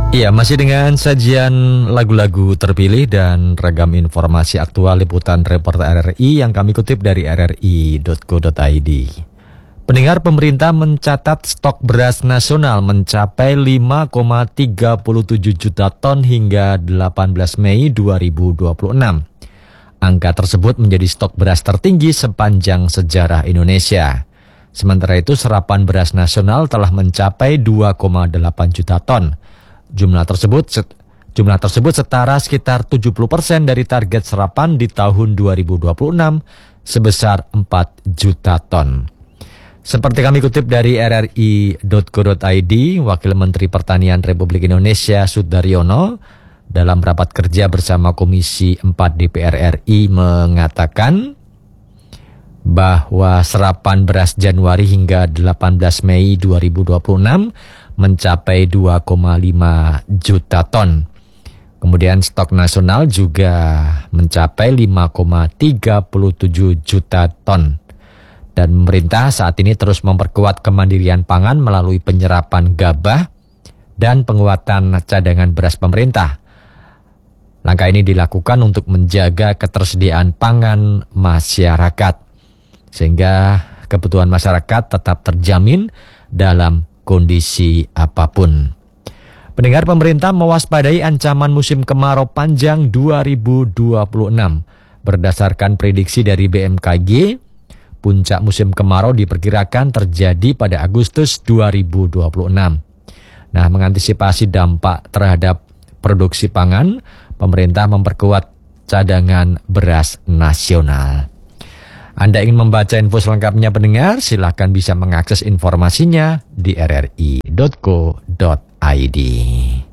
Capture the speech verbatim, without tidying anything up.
Iya, masih dengan sajian lagu-lagu terpilih dan ragam informasi aktual liputan reporter R R I yang kami kutip dari r r i dot co dot i d. Pendengar, pemerintah mencatat stok beras nasional mencapai lima koma tiga tujuh juta ton hingga delapan belas Mei dua ribu dua puluh enam. Angka tersebut menjadi stok beras tertinggi sepanjang sejarah Indonesia. Sementara itu, serapan beras nasional telah mencapai dua koma delapan juta ton. Jumlah tersebut jumlah tersebut setara sekitar tujuh puluh persen dari target serapan di tahun dua ribu dua puluh enam sebesar empat juta ton. Seperti kami kutip dari r r i dot co dot i d, Wakil Menteri Pertanian Republik Indonesia Sudaryono dalam rapat kerja bersama Komisi empat D P R R I mengatakan bahwa serapan beras Januari hingga delapan belas Mei dua ribu dua puluh enam mencapai dua koma lima juta ton. Kemudian stok nasional juga mencapai lima koma tiga tujuh juta ton. Dan pemerintah saat ini terus memperkuat kemandirian pangan melalui penyerapan gabah dan penguatan cadangan beras pemerintah. Langkah ini dilakukan untuk menjaga ketersediaan pangan masyarakat, sehingga kebutuhan masyarakat tetap terjamin dalam kondisi apapun. Pendengar, pemerintah mewaspadai ancaman musim kemarau panjang dua ribu dua puluh enam. Berdasarkan prediksi dari B M K G, puncak musim kemarau diperkirakan terjadi pada Agustus dua ribu dua puluh enam. Nah, mengantisipasi dampak terhadap produksi pangan, pemerintah memperkuat cadangan beras nasional. Anda ingin membaca info selengkapnya, pendengar, silakan bisa mengakses informasinya di r r i dot co dot i d.